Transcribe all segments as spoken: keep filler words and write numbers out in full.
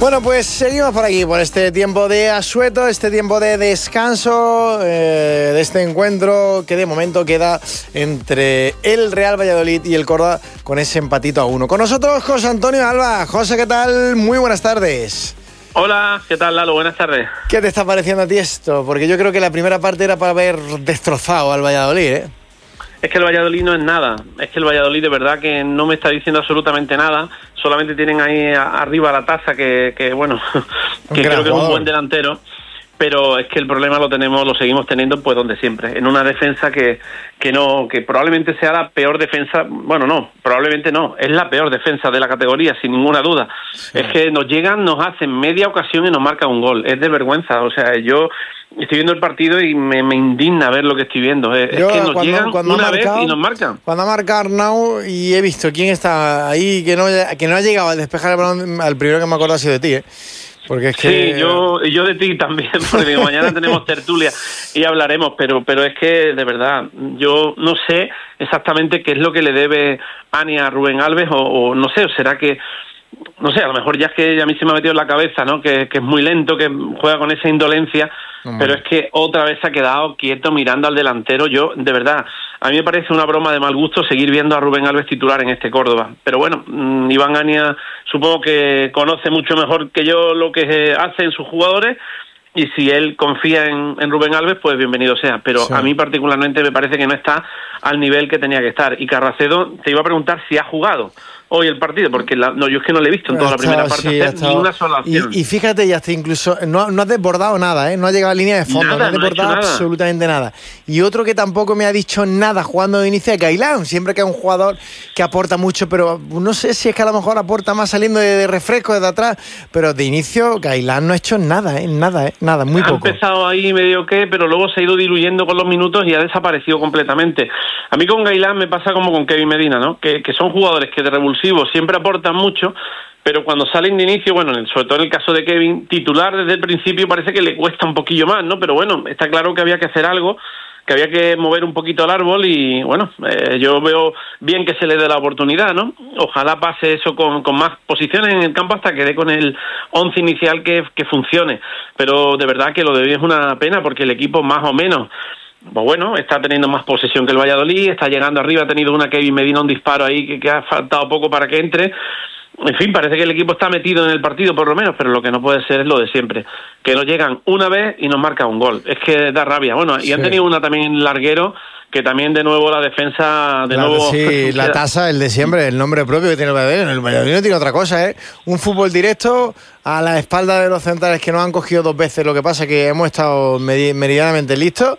Bueno, pues seguimos por aquí, por este tiempo de asueto, este tiempo de descanso, eh, de este encuentro que de momento queda entre el Real Valladolid y el Córdoba con ese empatito a uno. Con nosotros José Antonio Alba. José, ¿qué tal? Muy buenas tardes. Hola, ¿qué tal, Lalo? Buenas tardes. ¿Qué te está pareciendo a ti esto? Porque yo creo que la primera parte era para haber destrozado al Valladolid, ¿eh? Es que el Valladolid no es nada, es que el Valladolid de verdad que no me está diciendo absolutamente nada, solamente tienen ahí a, arriba la Taza que, que bueno, que creo que es un buen delantero, pero es que el problema lo tenemos, lo seguimos teniendo pues donde siempre, en una defensa que, que no, que probablemente sea la peor defensa, bueno no, probablemente no, es la peor defensa de la categoría, sin ninguna duda. Sí. Es que nos llegan, nos hacen media ocasión y nos marcan un gol, es de vergüenza, o sea, yo estoy viendo el partido y me, me indigna ver lo que estoy viendo. Es, Yo, es que nos cuando, llegan cuando una marcado, vez y nos marcan. Cuando ha marcado Arnau y he visto quién está ahí, que no, que no ha llegado a despejar el balón, al primero que me acuerdo ha sido de ti, ¿eh? Porque es que... Sí, yo, yo de ti también, porque mañana tenemos tertulia y hablaremos, pero, pero es que, de verdad, yo no sé exactamente qué es lo que le debe Ani a Rubén Alves, o, o no sé, o será que... No sé, a lo mejor ya es que a mí se me ha metido en la cabeza, ¿no? Que, que es muy lento, que juega con esa indolencia, uh-huh. Pero es que otra vez se ha quedado quieto mirando al delantero. Yo, de verdad, a mí me parece una broma de mal gusto seguir viendo a Rubén Alves titular en este Córdoba. Pero bueno, mmm, Iván Ania supongo que conoce mucho mejor que yo lo que hacen sus jugadores. Y si él confía en, en Rubén Alves, pues bienvenido sea. Pero sí. A mí particularmente me parece que no está al nivel que tenía que estar. Y Carracedo, te iba a preguntar si ha jugado hoy el partido, porque la, no, yo es que no le he visto en toda la primera parte sí, hacer ni una sola acción. Y, y fíjate, ya está incluso, no, no ha desbordado nada, ¿eh? No ha llegado a línea de fondo, nada, no ha desbordado no ha absolutamente nada. Y otro que tampoco me ha dicho nada jugando de inicio es Gailán, siempre que es un jugador que aporta mucho, pero no sé si es que a lo mejor aporta más saliendo de, de refresco desde atrás, pero de inicio Gailán no ha hecho nada, ¿eh? Nada, ¿eh? Nada, muy ha poco. Ha empezado ahí medio que, pero luego se ha ido diluyendo con los minutos y ha desaparecido completamente. A mí con Gailán me pasa como con Kevin Medina, ¿no? Que, que son jugadores que de revulsivo siempre aportan mucho, pero cuando salen de inicio, bueno, sobre todo en el caso de Kevin, titular desde el principio parece que le cuesta un poquillo más, ¿no? Pero bueno, está claro que había que hacer algo, que había que mover un poquito el árbol y, bueno, eh, yo veo bien que se le dé la oportunidad, ¿no? Ojalá pase eso con, con más posiciones en el campo hasta que dé con el once inicial que, que funcione, pero de verdad que lo de hoy es una pena porque el equipo más o menos... Pues bueno, está teniendo más posesión que el Valladolid, está llegando arriba, ha tenido una Kevin Medina, un disparo ahí que, que ha faltado poco para que entre. En fin, parece que el equipo está metido en el partido por lo menos, pero lo que no puede ser es lo de siempre, que nos llegan una vez y nos marcan un gol. Es que da rabia. Bueno, y sí. Han tenido una también en larguero, que también de nuevo la defensa, de la, nuevo... Sí, la Taza, el de siempre, el nombre propio que tiene el Valladolid. El Valladolid no tiene otra cosa, ¿eh? Un fútbol directo a la espalda de los centrales que nos han cogido dos veces, lo que pasa es que hemos estado meridianamente listos.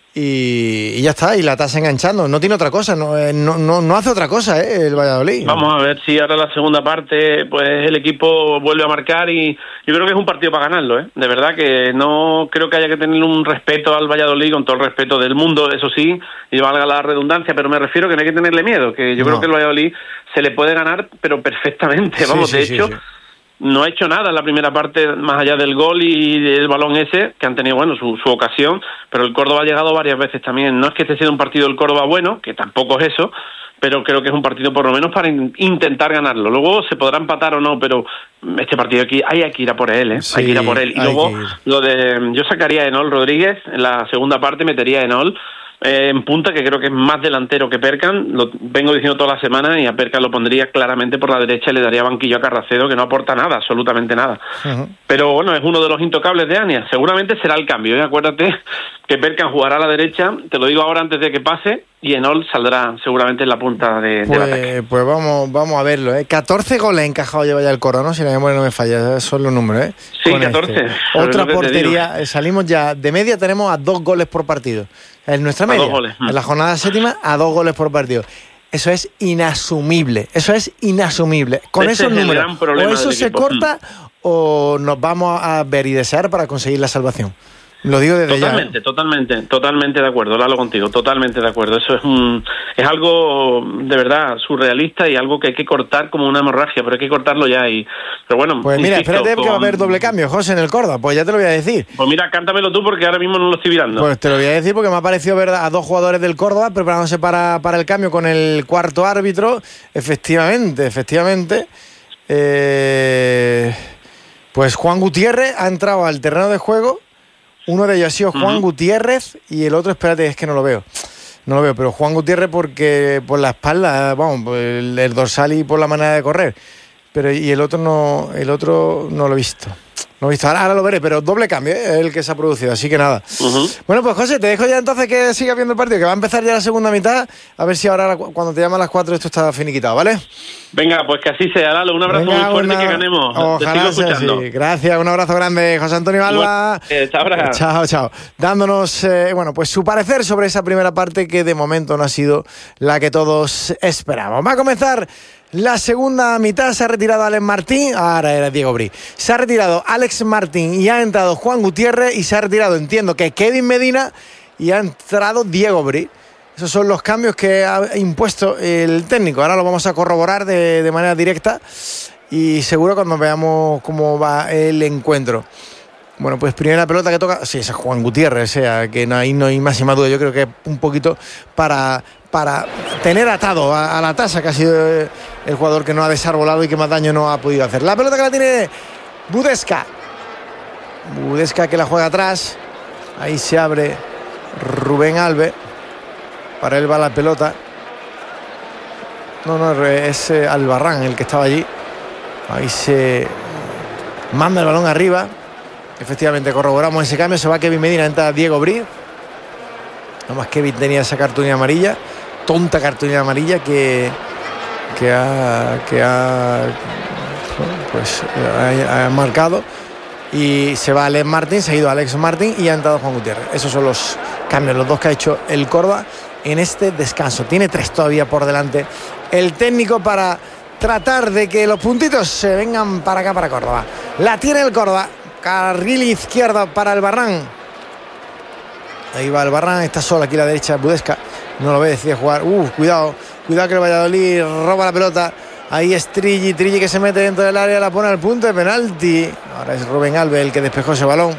Y, y ya está, y la Taza enganchando, no tiene otra cosa, no, no, no, no hace otra cosa, ¿eh? El Valladolid. Vamos a ver si ahora la segunda parte pues el equipo vuelve a marcar y yo creo que es un partido para ganarlo, ¿eh? De verdad que no creo que haya que tener un respeto al Valladolid con todo el respeto del mundo, eso sí, y valga la redundancia, pero me refiero que no hay que tenerle miedo, que yo no. creo que el Valladolid se le puede ganar, pero perfectamente, vamos, sí, sí, de hecho... Sí, sí. No ha hecho nada en la primera parte, más allá del gol y del balón ese, que han tenido, bueno, su, su ocasión, pero el Córdoba ha llegado varias veces también. No es que esté siendo un partido del Córdoba bueno, que tampoco es eso, pero creo que es un partido por lo menos para in- intentar ganarlo. Luego se podrá empatar o no, pero este partido aquí hay que ir a por él, ¿eh? Sí, hay que ir a por él. Y luego, lo de yo sacaría a Enol Rodríguez, en la segunda parte metería a Enol, Eh, en punta, que creo que es más delantero que Perkan, lo vengo diciendo toda la semana, y a Perkan lo pondría claramente por la derecha y le daría banquillo a Carracedo, que no aporta nada, absolutamente nada. Uh-huh. Pero bueno, es uno de los intocables de Ania, seguramente será el cambio, ¿eh? Acuérdate que Perkan jugará a la derecha, te lo digo ahora antes de que pase, y Enol saldrá seguramente en la punta de, pues, del ataque. Pues vamos, vamos a verlo, ¿eh? catorce goles encajado lleva ya el Córdoba, ¿no? Si la memoria no me falla, esos son los números, ¿eh? Sí, Con catorce. Este. Otra portería, salimos ya, de media tenemos a dos goles por partido. En nuestra media, en la jornada séptima, a dos goles por partido. Eso es inasumible, eso es inasumible. Con Ese esos es números, o eso se equipo. corta mm. o nos vamos a ver y desear para conseguir la salvación. Lo digo desde totalmente, ya. Totalmente, totalmente de acuerdo, Lalo, contigo, totalmente de acuerdo. Eso es un es algo de verdad surrealista y algo que hay que cortar como una hemorragia, pero hay que cortarlo ya. Y pero bueno, pues mira, insisto, espérate con... que va a haber doble cambio, José, en el Córdoba, pues ya te lo voy a decir. Pues mira, cántamelo tú porque ahora mismo no lo estoy mirando. Pues te lo voy a decir porque me ha parecido ver a dos jugadores del Córdoba preparándose para, para el cambio con el cuarto árbitro. Efectivamente, efectivamente. Eh... Pues Juan Gutiérrez ha entrado al terreno de juego. Uno de ellos ha sido Juan uh-huh. Gutiérrez y el otro, espérate, es que no lo veo. No lo veo, pero Juan Gutiérrez porque por la espalda, vamos, el, el dorsal y por la manera de correr. Pero y el otro no, el otro no lo he visto. No he visto, ahora, ahora lo veré, pero doble cambio, ¿eh? El que se ha producido, así que nada. Uh-huh. Bueno, pues José, te dejo ya entonces que sigas viendo el partido, que va a empezar ya la segunda mitad, a ver si ahora cuando te llaman a las cuatro esto está finiquitado, ¿vale? Venga, pues que así sea, Lalo, un abrazo Venga, muy fuerte una... y que ganemos. Ojalá sea así. Gracias, un abrazo grande, José Antonio Alba. Eh, chao, chao, chao. Dándonos, eh, bueno, pues su parecer sobre esa primera parte que de momento no ha sido la que todos esperábamos. Va a comenzar la segunda mitad, se ha retirado Alex Martín, ahora era Diego Bri. Se ha retirado Alex Martín y ha entrado Juan Gutiérrez y se ha retirado, entiendo que Kevin Medina y ha entrado Diego Bri. Esos son los cambios que ha impuesto el técnico. Ahora lo vamos a corroborar de, de manera directa y seguro cuando veamos cómo va el encuentro. Bueno, pues primera pelota que toca, sí, ese es Juan Gutiérrez, o sea, que no hay, no hay máxima duda. Yo creo que un poquito para, para tener atado a, a la tasa, que ha sido el jugador que no ha desarbolado y que más daño no ha podido hacer. La pelota que la tiene Budesca. Budesca que la juega atrás. Ahí se abre Rubén Alves. Para él va la pelota. No, no, es Albarrán el que estaba allí. Ahí se manda el balón arriba. Efectivamente, corroboramos ese cambio. Se va Kevin Medina, entra Diego Bri. Además, Kevin tenía esa cartulina amarilla. Tonta cartulina amarilla que, que ha, que ha, pues, ha, ha marcado. Y se va Alex Martín, se ha ido Alex Martín y ha entrado Juan Gutiérrez. Esos son los cambios, los dos que ha hecho el Córdoba en este descanso. Tiene tres todavía por delante el técnico para tratar de que los puntitos se vengan para acá, para Córdoba. La tiene el Córdoba. Carril izquierda para Albarrán. Ahí va Albarrán, está solo aquí a la derecha Budesca. No lo ve, decide jugar. Uh, cuidado, cuidado que el Valladolid roba la pelota. Ahí es Trilli, Trilli que se mete dentro del área, la pone al punto de penalti. Ahora es Rubén Alves el que despejó ese balón.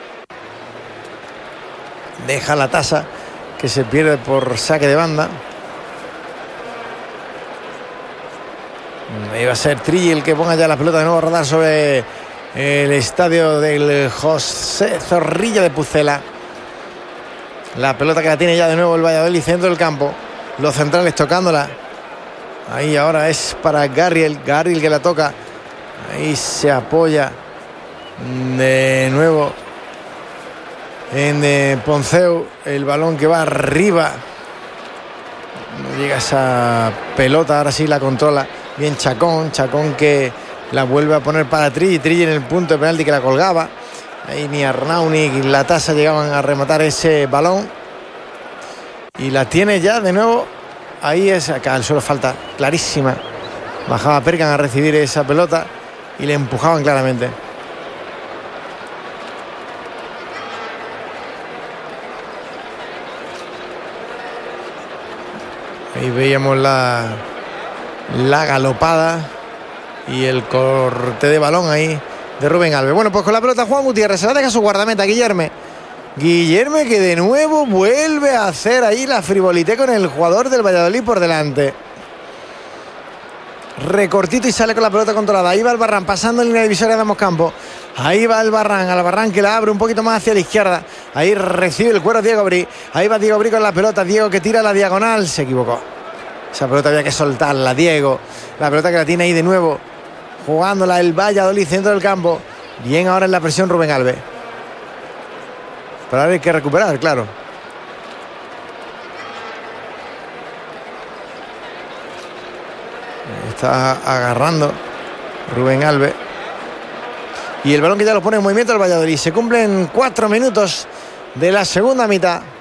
Deja la tasa que se pierde por saque de banda. Ahí va a ser Trilli el que ponga ya la pelota de nuevo a rodar sobre el estadio del José Zorrilla de Pucela. La pelota que la tiene ya de nuevo el Valladolid, centro del campo. Los centrales tocándola. Ahí ahora es para Garriel. Garriel que la toca. Ahí se apoya de nuevo en eh, Ponceu. El balón que va arriba. No llega esa pelota. Ahora sí la controla bien Chacón. Chacón que la vuelve a poner para Trilli. Trilli en el punto de penalti que la colgaba. Ahí ni Arnau ni la tasa llegaban a rematar ese balón. Y la tiene ya de nuevo. Ahí es, acá al suelo falta clarísima. Bajaba Perkan a recibir esa pelota y le empujaban claramente. Ahí veíamos la, la galopada y el corte de balón ahí de Rubén Alves. Bueno, pues con la pelota Juan Gutiérrez se la deja su guardameta Guillerme. Guillerme que de nuevo vuelve a hacer ahí la frivolité con el jugador del Valladolid por delante. Recortito y sale con la pelota controlada. Ahí va Albarrán pasando en línea divisoria de ambos campos. Ahí va Albarrán, Albarrán que la abre un poquito más hacia la izquierda. Ahí recibe el cuero Diego Bri. Ahí va Diego Bri con la pelota. Diego que tira la diagonal. Se equivocó. Esa pelota había que soltarla, Diego. La pelota que la tiene ahí de nuevo. Jugándola el Valladolid, centro del campo. Bien ahora en la presión Rubén Alves. Pero ahora hay que recuperar, claro. Está agarrando Rubén Alves. Y el balón que ya lo pone en movimiento el Valladolid. Se cumplen cuatro minutos de la segunda mitad.